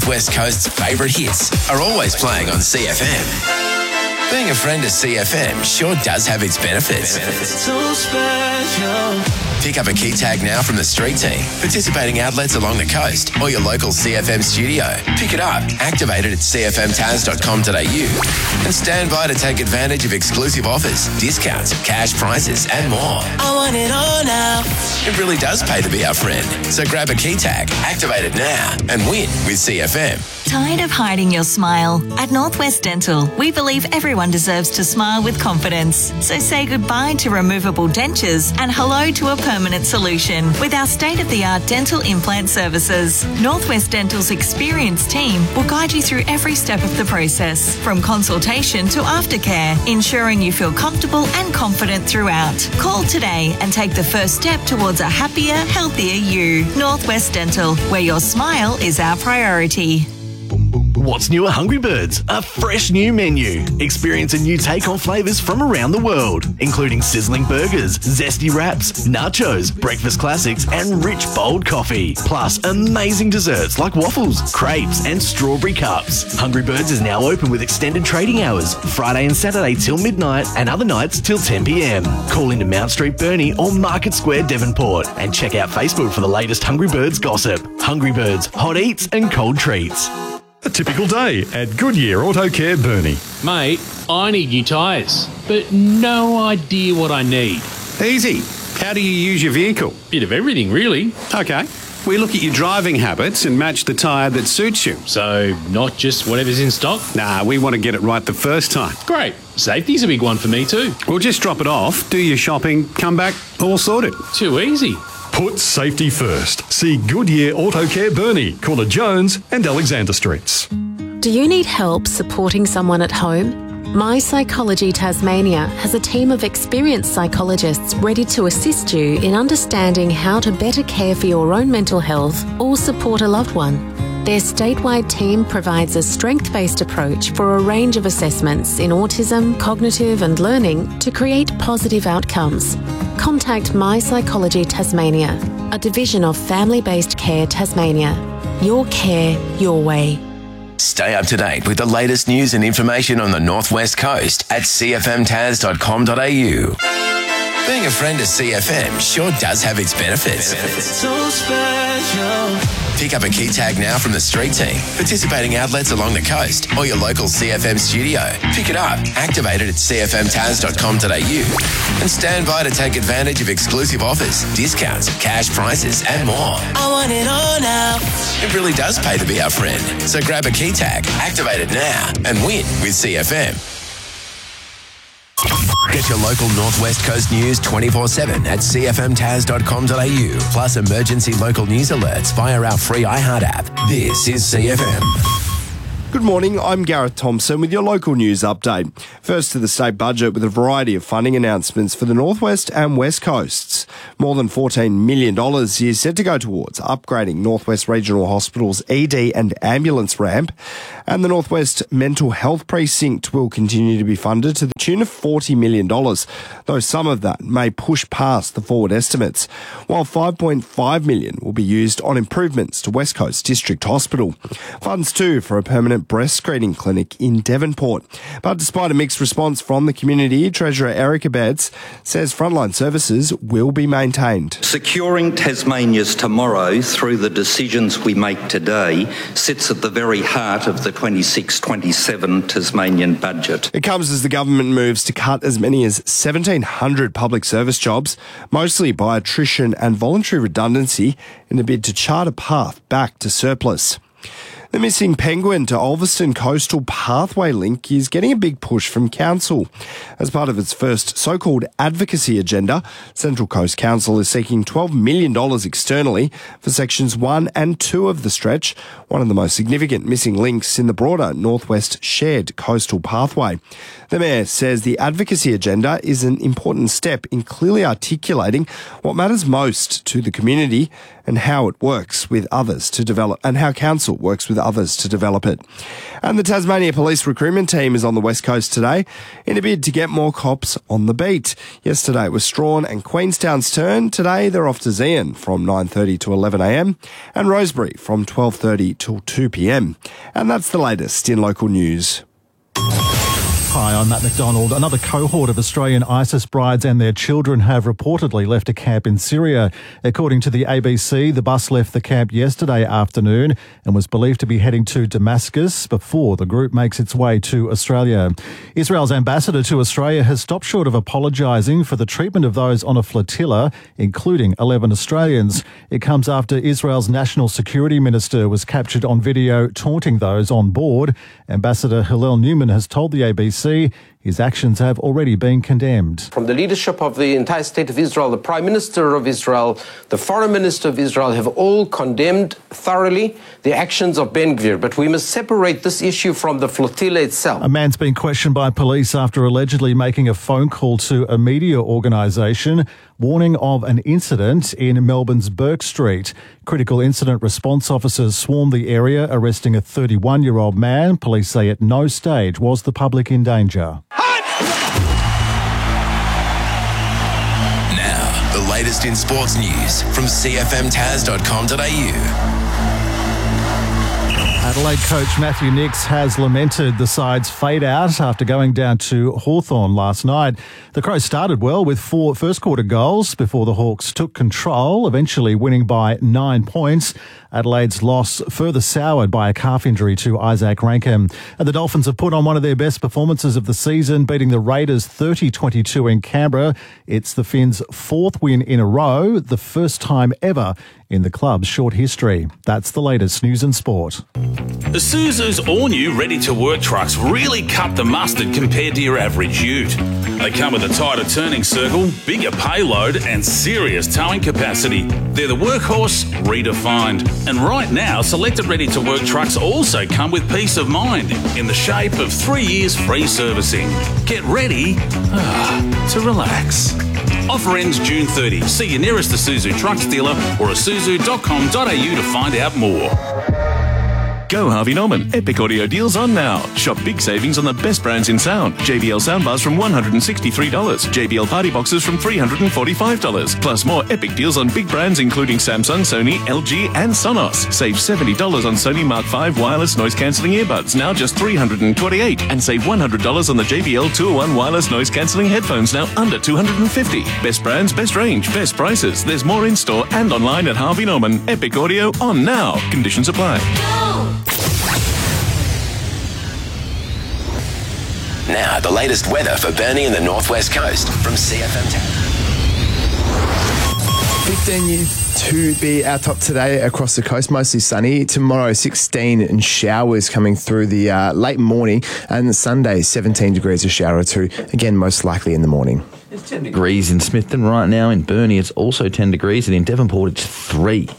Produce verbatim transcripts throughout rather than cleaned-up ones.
Northwest Coast's favourite hits are always playing on C F M. Being a friend of C F M sure does have its benefits. So special. Pick up a key tag now from the street team, participating outlets along the coast, or your local C F M studio. Pick it up, activate it at c f m taz dot com dot a u, and stand by to take advantage of exclusive offers, discounts, cash prizes, and more. I want it all now. It really does pay to be our friend. So grab a key tag, activate it now, and win with C F M. Tired of hiding your smile? At Northwest Dental, we believe everyone deserves to smile with confidence. So say goodbye to removable dentures and hello to a permanent solution with our state-of-the-art dental implant services. Northwest Dental's experienced team will guide you through every step of the process, from consultation to aftercare, ensuring you feel comfortable and confident throughout. Call today and take the first step towards a happier, healthier you. Northwest Dental, where your smile is our priority. What's new at Hungry Birds? A fresh new menu. Experience a new take on flavours from around the world, including sizzling burgers, zesty wraps, nachos, breakfast classics, and rich, bold coffee. Plus, amazing desserts like waffles, crepes, and strawberry cups. Hungry Birds is now open with extended trading hours, Friday and Saturday till midnight, and other nights till ten p m. Call into Mount Street, Burnie, or Market Square, Devonport, and check out Facebook for the latest Hungry Birds gossip. Hungry Birds, hot eats and cold treats. A typical day at Goodyear Auto Care Burnie. Mate, I need new tyres, but no idea what I need. Easy. How do you use your vehicle? Bit of everything, really. Okay. We look at your driving habits and match the tyre that suits you. So, not just whatever's in stock? Nah, we want to get it right the first time. Great. Safety's a big one for me too. We'll just drop it off, do your shopping, come back, all sorted. Too easy. Put safety first. See Goodyear Auto Care Burnie, Corner Jones and Alexander Streets. Do you need help supporting someone at home? My Psychology Tasmania has a team of experienced psychologists ready to assist you in understanding how to better care for your own mental health or support a loved one. Their statewide team provides a strength-based approach for a range of assessments in autism, cognitive and learning to create positive outcomes. Contact My Psychology Tasmania, a division of Family-Based Care Tasmania. Your care, your way. Stay up to date with the latest news and information on the Northwest Coast at c f m taz dot com dot a u. Being a friend of C F M sure does have its benefits. So special. Pick up a key tag now from the street team, participating outlets along the coast, or your local C F M studio. Pick it up, activate it at c f m taz dot com dot a u, and stand by to take advantage of exclusive offers, discounts, cash prizes, and more. I want it all now. It really does pay to be our friend. So grab a key tag, activate it now, and win with C F M. Get your local Northwest Coast news twenty-four seven at c f m taz dot com dot a u, plus emergency local news alerts via our free iHeart app. This is C F M. Good morning, I'm Gareth Thompson with your local news update. First to the state budget with a variety of funding announcements for the Northwest and West Coasts. More than fourteen million dollars is set to go towards upgrading Northwest Regional Hospital's E D and ambulance ramp, and the Northwest Mental Health Precinct will continue to be funded to the tune of forty million dollars, though some of that may push past the forward estimates, while five point five million dollars will be used on improvements to West Coast District Hospital. Funds too for a permanent breast screening clinic in Devonport. But despite a mixed response from the community, Treasurer Erica Betts says frontline services will be maintained. Securing Tasmania's tomorrow through the decisions we make today sits at the very heart of the twenty-six twenty-seven Tasmanian budget. It comes as the government moves to cut as many as seventeen hundred public service jobs, mostly by attrition and voluntary redundancy, in a bid to chart a path back to surplus. The missing Penguin to Ulverston Coastal Pathway link is getting a big push from Council. As part of its first so-called advocacy agenda, Central Coast Council is seeking twelve million dollars externally for sections one and two of the stretch, one of the most significant missing links in the broader Northwest Shared Coastal Pathway. The Mayor says the advocacy agenda is an important step in clearly articulating what matters most to the community and how it works with others to develop, and how Council works with with others to develop it. And the Tasmania Police recruitment team is on the West Coast today in a bid to get more cops on the beat. Yesterday it was Strawn and Queenstown's turn. Today they're off to Zeehan from nine thirty to eleven a m and Rosebery from twelve thirty till two p m. And that's the latest in local news. Hi, I'm Matt McDonald. Another cohort of Australian ISIS brides and their children have reportedly left a camp in Syria. According to the A B C, the bus left the camp yesterday afternoon and was believed to be heading to Damascus before the group makes its way to Australia. Israel's ambassador to Australia has stopped short of apologising for the treatment of those on a flotilla, including eleven Australians. It comes after Israel's national security minister was captured on video taunting those on board. Ambassador Hillel Newman has told the A B C his actions have already been condemned. From the leadership of the entire state of Israel, the Prime Minister of Israel, the Foreign Minister of Israel have all condemned thoroughly the actions of Ben Gvir. But we must separate this issue from the flotilla itself. A man's been questioned by police after allegedly making a phone call to a media organisation warning of an incident in Melbourne's Burke Street. Critical incident response officers swarmed the area, arresting a thirty-one-year-old man. Police say at no stage was the public in danger. Now, the latest in sports news from c f m taz dot com dot a u. Adelaide coach Matthew Nicks has lamented the side's fade out after going down to Hawthorn last night. The Crows started well with four first quarter goals before the Hawks took control, eventually winning by nine points. Adelaide's loss further soured by a calf injury to Isaac Rankin. And the Dolphins have put on one of their best performances of the season, beating the Raiders thirty twenty-two in Canberra. It's the Finns' fourth win in a row, the first time ever in the club's short history. That's the latest news and sport. Isuzu's all-new ready-to-work trucks really cut the mustard compared to your average ute. They come with a tighter turning circle, bigger payload and serious towing capacity. They're the workhorse redefined. And right now, selected ready-to-work trucks also come with peace of mind in the shape of three years free servicing. Get ready ah, to relax. Offer ends June thirtieth. See your nearest Isuzu Trucks dealer or isuzu dot com dot a u to find out more. Go Harvey Norman. Epic audio deals on now. Shop big savings on the best brands in sound. J B L soundbars from one hundred sixty-three dollars. J B L party boxes from three hundred forty-five dollars. Plus more epic deals on big brands including Samsung, Sony, L G and Sonos. Save seventy dollars on Sony Mark five wireless noise cancelling earbuds, now just three hundred twenty-eight dollars. And save one hundred dollars on the J B L two oh one wireless noise cancelling headphones, now under two hundred fifty dollars. Best brands, best range, best prices. There's more in store and online at Harvey Norman. Epic audio on now. Conditions apply. Now, the latest weather for Burnie and the Northwest Coast from C F M Taz. fifteen to be our top today across the coast, mostly sunny. Tomorrow, sixteen and showers coming through the uh, late morning. And Sunday, seventeen degrees, a shower or two. Again, most likely in the morning. It's ten degrees in Smithton right now. In Burnie, it's also ten degrees. And in Devonport, it's three.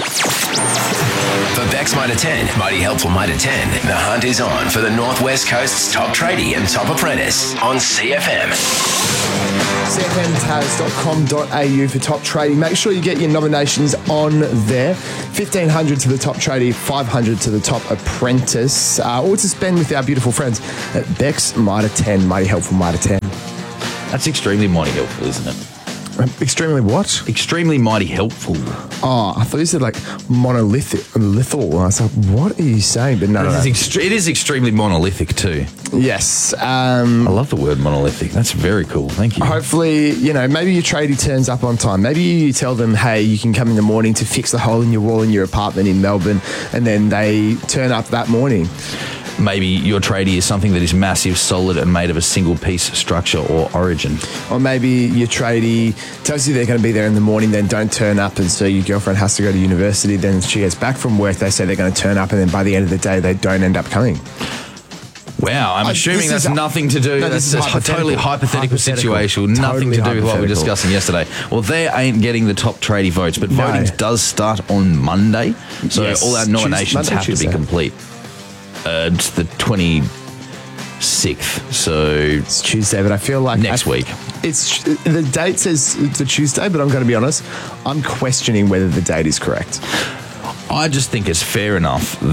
For Bex Mitre ten, Mighty Helpful Mitre ten, the hunt is on for the Northwest Coast's top tradie and top apprentice on C F M. c f m taz dot com dot a u for top trading. Make sure you get your nominations on there. fifteen hundred to the top tradie, five hundred to the top apprentice, uh, or to spend with our beautiful friends at Bex Mitre ten, Mighty Helpful Mitre ten. That's extremely mighty helpful, isn't it? Extremely what? Extremely mighty helpful. Oh, I thought you said like monolithic, lethal. I was like, what are you saying? But no, no, no. It is, ext- it is extremely monolithic too. Yes. Um, I love the word monolithic. That's very cool. Thank you. Hopefully, you know, maybe your tradie turns up on time. Maybe you tell them, hey, you can come in the morning to fix the hole in your wall in your apartment in Melbourne, and then they turn up that morning. Maybe your tradie is something that is massive, solid, and made of a single piece structure or origin. Or maybe your tradie tells you they're going to be there in the morning, then don't turn up, and so your girlfriend has to go to university. Then she gets back from work, they say they're going to turn up, and then by the end of the day, they don't end up coming. Wow, I'm Uh, assuming this that's is a- nothing to do. No, that's this is a totally hypothetical, hypothetical. situation. Totally Nothing to do with what we were hypothetical. discussing yesterday. Well, they ain't getting the top tradie votes, but No. voting does start on Monday, so Yes. all our Tues- nominations Monday, have Tuesday. to be complete. Uh, it's the twenty-sixth, so it's Tuesday, but I feel like next I, week. It's the date says it's a Tuesday, but I'm going to be honest, I'm questioning whether the date is correct. I just think it's fair enough that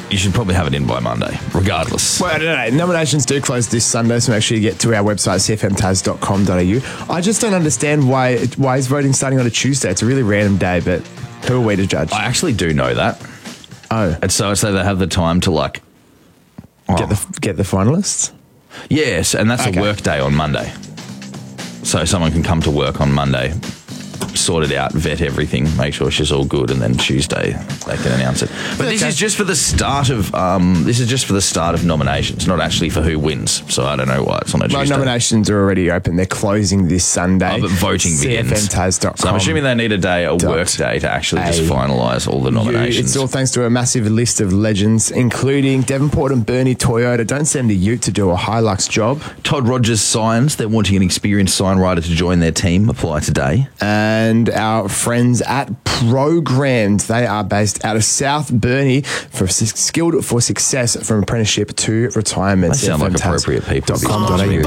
you should probably have it in by Monday, regardless. Well, I don't know. Nominations do close this Sunday, so make sure you get to our website, c f m taz dot com dot a u. I just don't understand why why is voting starting on a Tuesday. It's a really random day, but who are we to judge? I actually do know that. Oh. And so, so they have the time to, like... Get the get the finalists? Yes, and that's Okay. a work day on Monday. So someone can come to work on Monday, sort it out, vet everything, make sure she's all good, and then Tuesday they can announce it. But this Okay. is just for the start of um, this is just for the start of nominations, not actually for who wins. So I don't know why it's on a My Tuesday. nominations are already open. They're closing this Sunday. Oh, but voting begins. c f m taz dot com. So I'm assuming they need a day, a work day, to actually just finalise all the nominations. It's all thanks to a massive list of legends, including Devonport and Bernie Toyota. Don't send a ute to do a Hilux job. Todd Rogers Signs, they're wanting an experienced sign writer to join their team. Apply today. And our friends at Programmed, they are based out of South Burnie for skilled for success from apprenticeship to retirement. They sound like appropriate people. com dot a u.